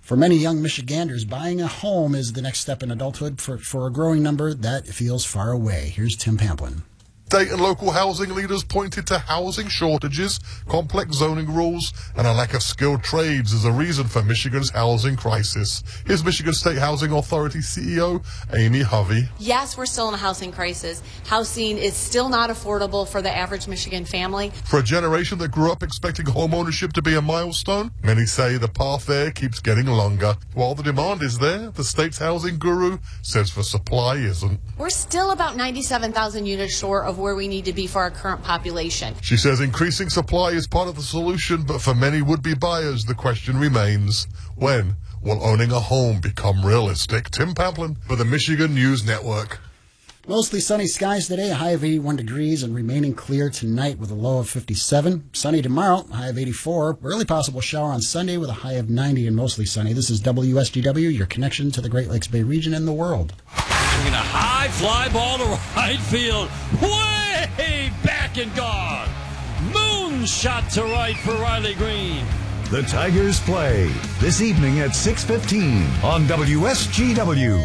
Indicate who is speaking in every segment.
Speaker 1: For many young Michiganders, buying a home is the next step in adulthood. For a growing number, that feels far away. Here's Tim Pamplin.
Speaker 2: State and local housing leaders pointed to housing shortages, complex zoning rules, and a lack of skilled trades as a reason for Michigan's housing crisis. Here's Michigan State Housing Authority CEO Amy Hovey.
Speaker 3: Yes, we're still in a housing crisis. Housing is still not affordable for the average Michigan family.
Speaker 2: For a generation that grew up expecting home ownership to be a milestone, many say the path there keeps getting longer. While the demand is there, the state's housing guru says the supply isn't.
Speaker 3: We're still about 97,000 units short of where we need to be for our current population.
Speaker 2: She says increasing supply is part of the solution, but for many would-be buyers, the question remains, when will owning a home become realistic? Tim Pamplin for the Michigan News Network.
Speaker 1: Mostly sunny skies today, a high of 81 degrees and remaining clear tonight with a low of 57. Sunny tomorrow, a high of 84. Early possible shower on Sunday with a high of 90 and mostly sunny. This is WSGW, your connection to the Great Lakes Bay region and the world.
Speaker 4: Swinging a high fly ball to right field. Way back and gone. Moonshot to right for Riley Green.
Speaker 5: The Tigers play this evening at 6:15 on WSGW.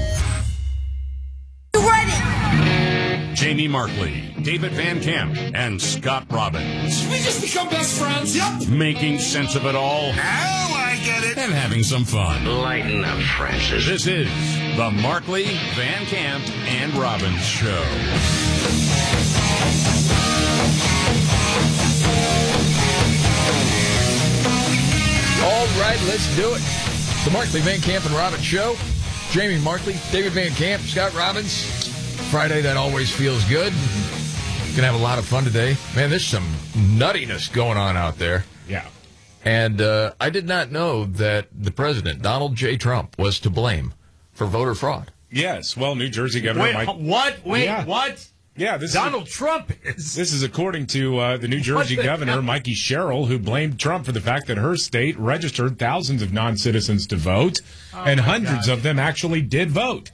Speaker 6: Jamie Markley, David Van Camp, and Scott Robbins.
Speaker 7: We just become best friends. Yep.
Speaker 6: Making sense of it all.
Speaker 7: Now I get it.
Speaker 6: And having some fun.
Speaker 8: Lighten up, Francis.
Speaker 6: This is the Markley, Van Camp, and Robbins Show.
Speaker 9: All right, let's do it. The Markley, Van Camp, and Robbins Show. Jamie Markley, David Van Camp, Scott Robbins. Friday, that always feels good. Gonna have a lot of fun today. Man, there's some nuttiness going on out there.
Speaker 10: Yeah.
Speaker 9: And I did not know that the president, Donald J. Trump, was to blame for voter fraud.
Speaker 10: Yes. Well, New Jersey Governor Mike...
Speaker 11: What? Wait,
Speaker 10: yeah.
Speaker 11: what?
Speaker 10: Yeah, this
Speaker 11: Donald Trump is...
Speaker 10: This is according to the New Jersey Governor, Mikey Sherrill, who blamed Trump for the fact that her state registered thousands of non-citizens to vote, and hundreds of them actually did vote.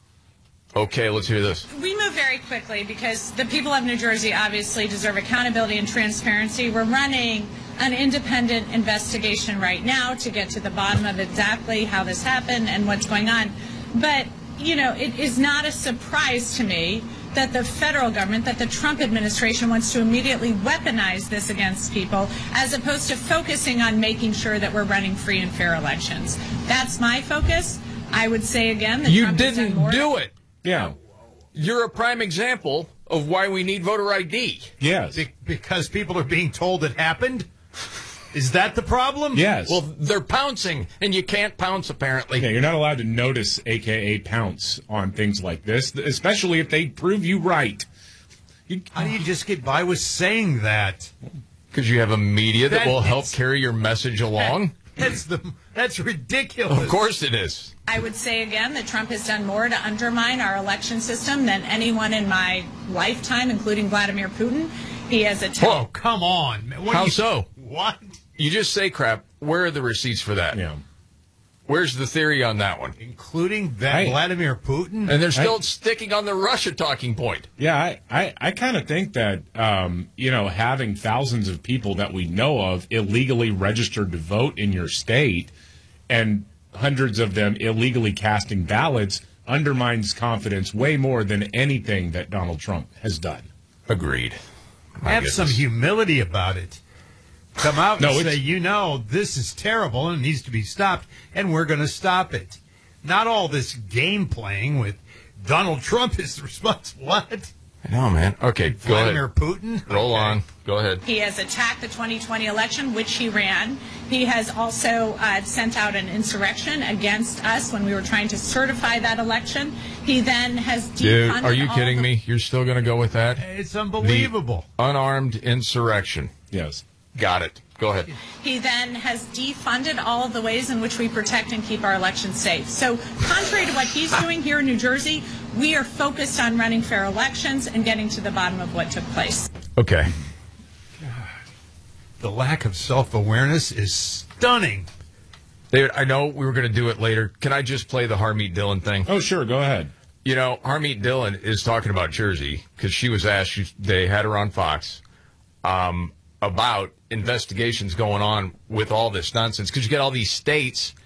Speaker 9: Okay, let's hear this.
Speaker 12: We move very quickly because the people of New Jersey obviously deserve accountability and transparency. We're running an independent investigation right now to get to the bottom of exactly how this happened and what's going on. But, you know, it is not a surprise to me that the federal government, that the Trump administration wants to immediately weaponize this against people as opposed to focusing on making sure that we're running free and fair elections. That's my focus. I would say again that
Speaker 9: you
Speaker 12: Trump has done
Speaker 9: didn't
Speaker 12: more.
Speaker 9: do it.
Speaker 10: Yeah.
Speaker 9: You're a prime example of why we need voter ID.
Speaker 10: Yes.
Speaker 11: Because people are being told it happened? Is that the problem?
Speaker 10: Yes.
Speaker 9: Well, they're pouncing, and you can't pounce, apparently.
Speaker 10: Yeah, you're not allowed to notice, a.k.a. pounce, on things like this, especially if they prove you right.
Speaker 11: How do you just get by with saying that?
Speaker 9: Because you have a media that will help carry your message along?
Speaker 11: That's ridiculous.
Speaker 9: Of course it is.
Speaker 12: I would say again that Trump has done more to undermine our election system than anyone in my lifetime, including Vladimir Putin. He has attacked.
Speaker 11: Oh, come on.
Speaker 9: How so?
Speaker 11: What?
Speaker 9: You just say crap. Where are the receipts for that?
Speaker 10: Yeah.
Speaker 9: Where's the theory on that one?
Speaker 11: Including that Vladimir Putin?
Speaker 9: And they're still sticking on the Russia talking point.
Speaker 10: Yeah, I kind of think that, having thousands of people that we know of illegally registered to vote in your state and hundreds of them illegally casting ballots undermines confidence way more than anything that Donald Trump has done.
Speaker 9: Agreed.
Speaker 11: Have some humility about it. Come out and say, this is terrible and it needs to be stopped, and we're going to stop it. Not all this game playing with Donald Trump is responsible. What?
Speaker 9: I know, man. Okay, go ahead.
Speaker 11: Vladimir Putin?
Speaker 9: Roll on. Go ahead.
Speaker 12: He has attacked the 2020 election, which he ran. He has also sent out an insurrection against us when we were trying to certify that election. He then has defunded.
Speaker 9: Dude, are you kidding me? You're still going to go with that?
Speaker 11: It's unbelievable.
Speaker 9: The unarmed insurrection.
Speaker 10: Yes.
Speaker 9: Got it. Go ahead.
Speaker 12: He then has defunded all of the ways in which we protect and keep our elections safe. So contrary to what he's doing here in New Jersey, we are focused on running fair elections and getting to the bottom of what took place.
Speaker 9: Okay.
Speaker 11: God. The lack of self-awareness is stunning.
Speaker 9: David, I know we were going to do it later. Can I just play the Harmeet Dillon thing?
Speaker 10: Oh, sure. Go ahead.
Speaker 9: You know, Harmeet Dillon is talking about Jersey because she was asked, they had her on Fox, about investigations going on with all this nonsense. Because you get all these states